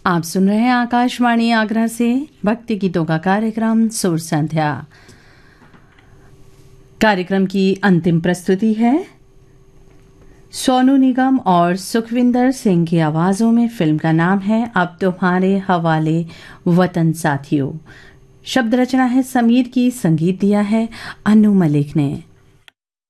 आप सुन रहे हैं आकाशवाणी आगरा से भक्ति गीतों का कार्यक्रम सुर संध्या। कार्यक्रम की अंतिम प्रस्तुति है सोनू निगम और सुखविंदर सिंह की आवाजों में। फिल्म का नाम है अब तुम्हारे हवाले वतन साथियों। शब्द रचना है समीर की, संगीत दिया है अनु मलिक ने।